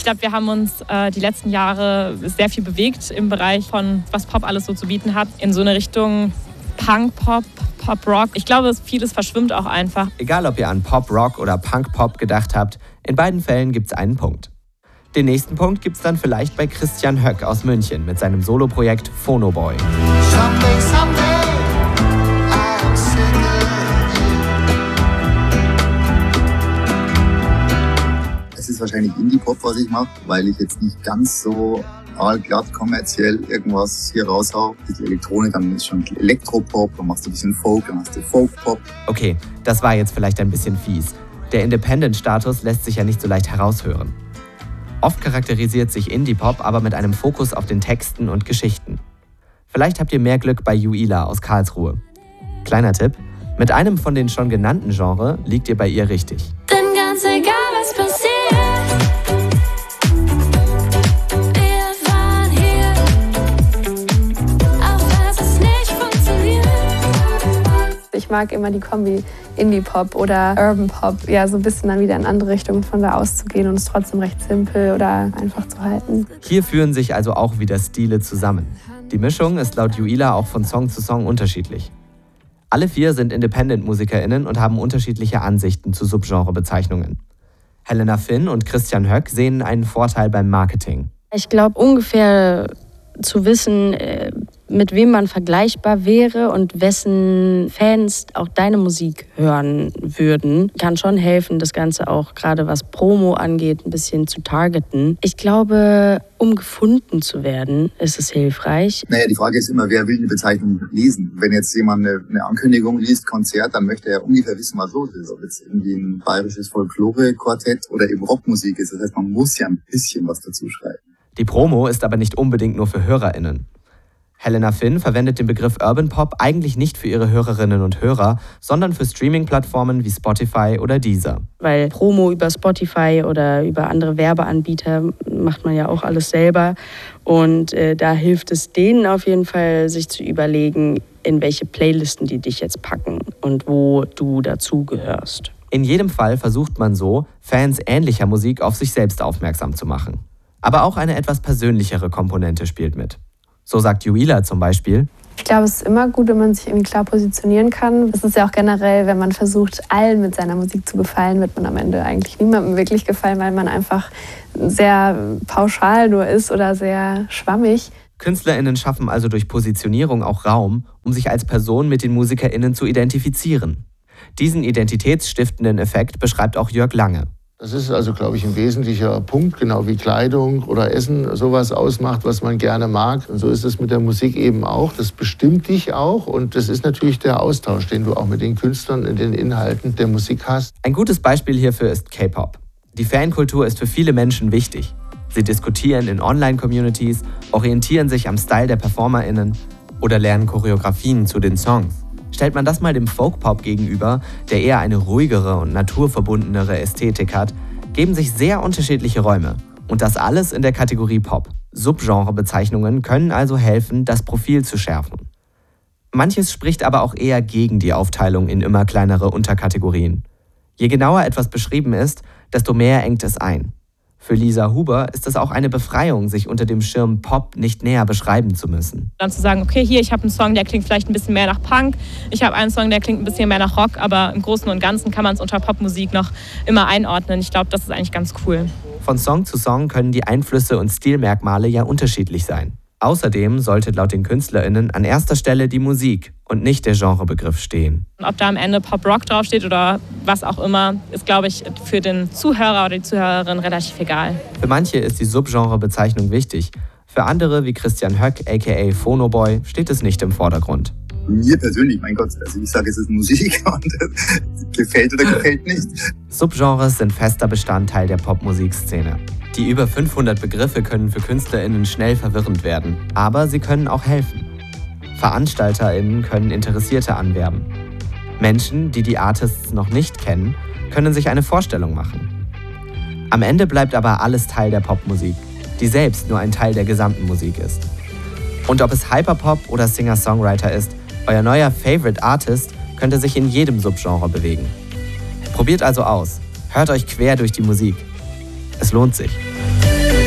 glaube, wir haben uns die letzten Jahre sehr viel bewegt im Bereich von, was Pop alles so zu bieten hat, in so eine Richtung Punk-Pop, Pop-Rock. Ich glaube, vieles verschwimmt auch einfach. Egal, ob ihr an Pop-Rock oder Punk-Pop gedacht habt, in beiden Fällen gibt es einen Punkt. Den nächsten Punkt gibt es dann vielleicht bei Christian Höck aus München mit seinem Soloprojekt Phonoboy. Es ist wahrscheinlich Indie-Pop, was ich mache, weil ich jetzt nicht ganz so glatt kommerziell irgendwas hier raushau. Die Elektronik, dann ist schon Elektropop, dann machst du ein bisschen Folk, dann hast du Folk-Pop. Okay, das war jetzt vielleicht ein bisschen fies. Der Independent-Status lässt sich ja nicht so leicht heraushören. Oft charakterisiert sich Indie-Pop aber mit einem Fokus auf den Texten und Geschichten. Vielleicht habt ihr mehr Glück bei Juila aus Karlsruhe. Kleiner Tipp, mit einem von den schon genannten Genres liegt ihr bei ihr richtig. Denn ganz egal, was passiert. Ich mag immer die Kombi Indie-Pop oder Urban-Pop, ja, so ein bisschen dann wieder in andere Richtungen von da auszugehen und es trotzdem recht simpel oder einfach zu halten. Hier führen sich also auch wieder Stile zusammen. Die Mischung ist laut Juila auch von Song zu Song unterschiedlich. Alle 4 sind Independent-MusikerInnen und haben unterschiedliche Ansichten zu Subgenrebezeichnungen. Helena Finn und Christian Höck sehen einen Vorteil beim Marketing. Ich glaube, ungefähr zu wissen, mit wem man vergleichbar wäre und wessen Fans auch deine Musik hören würden, kann schon helfen, das Ganze auch gerade was Promo angeht, ein bisschen zu targeten. Ich glaube, um gefunden zu werden, ist es hilfreich. Naja, die Frage ist immer, wer will eine Bezeichnung lesen? Wenn jetzt jemand eine Ankündigung liest, Konzert, dann möchte er ungefähr wissen, was los ist. Ob jetzt irgendwie ein bayerisches Folklore-Quartett oder eben Rockmusik ist. Das heißt, man muss ja ein bisschen was dazu schreiben. Die Promo ist aber nicht unbedingt nur für HörerInnen. Helena Finn verwendet den Begriff Urban Pop eigentlich nicht für ihre Hörerinnen und Hörer, sondern für Streaming-Plattformen wie Spotify oder Deezer. Weil Promo über Spotify oder über andere Werbeanbieter macht man ja auch alles selber. Und da hilft es denen auf jeden Fall, sich zu überlegen, in welche Playlisten die dich jetzt packen und wo du dazugehörst. In jedem Fall versucht man so, Fans ähnlicher Musik auf sich selbst aufmerksam zu machen. Aber auch eine etwas persönlichere Komponente spielt mit. So sagt Juila zum Beispiel: Ich glaube, es ist immer gut, wenn man sich irgendwie klar positionieren kann. Es ist ja auch generell, wenn man versucht, allen mit seiner Musik zu gefallen, wird man am Ende eigentlich niemandem wirklich gefallen, weil man einfach sehr pauschal nur ist oder sehr schwammig. KünstlerInnen schaffen also durch Positionierung auch Raum, um sich als Person mit den MusikerInnen zu identifizieren. Diesen identitätsstiftenden Effekt beschreibt auch Jörg Lange. Das ist also, glaube ich, ein wesentlicher Punkt, genau wie Kleidung oder Essen sowas ausmacht, was man gerne mag. Und so ist es mit der Musik eben auch. Das bestimmt dich auch und das ist natürlich der Austausch, den du auch mit den Künstlern in den Inhalten der Musik hast. Ein gutes Beispiel hierfür ist K-Pop. Die Fankultur ist für viele Menschen wichtig. Sie diskutieren in Online-Communities, orientieren sich am Style der PerformerInnen oder lernen Choreografien zu den Songs. Stellt man das mal dem Folk-Pop gegenüber, der eher eine ruhigere und naturverbundenere Ästhetik hat, geben sich sehr unterschiedliche Räume. Und das alles in der Kategorie Pop. Subgenrebezeichnungen können also helfen, das Profil zu schärfen. Manches spricht aber auch eher gegen die Aufteilung in immer kleinere Unterkategorien. Je genauer etwas beschrieben ist, desto mehr engt es ein. Für Lisa Huber ist es auch eine Befreiung, sich unter dem Schirm Pop nicht näher beschreiben zu müssen. Dann zu sagen, okay, hier, ich habe einen Song, der klingt vielleicht ein bisschen mehr nach Punk, ich habe einen Song, der klingt ein bisschen mehr nach Rock, aber im Großen und Ganzen kann man es unter Popmusik noch immer einordnen. Ich glaube, das ist eigentlich ganz cool. Von Song zu Song können die Einflüsse und Stilmerkmale ja unterschiedlich sein. Außerdem sollte laut den KünstlerInnen an erster Stelle die Musik und nicht der Genrebegriff stehen. Ob da am Ende Pop-Rock draufsteht oder was auch immer, ist, glaube ich, für den Zuhörer oder die Zuhörerin relativ egal. Für manche ist die Subgenrebezeichnung wichtig. Für andere, wie Christian Höck, aka Phonoboy, steht es nicht im Vordergrund. Mir persönlich, mein Gott, also ich sage, es ist Musik und gefällt oder gefällt nicht. Subgenres sind fester Bestandteil der Popmusikszene. Die über 500 Begriffe können für KünstlerInnen schnell verwirrend werden, aber sie können auch helfen. VeranstalterInnen können Interessierte anwerben. Menschen, die die Artists noch nicht kennen, können sich eine Vorstellung machen. Am Ende bleibt aber alles Teil der Popmusik, die selbst nur ein Teil der gesamten Musik ist. Und ob es Hyperpop oder Singer-Songwriter ist, euer neuer Favorite Artist könnte sich in jedem Subgenre bewegen. Probiert also aus, hört euch quer durch die Musik. Es lohnt sich.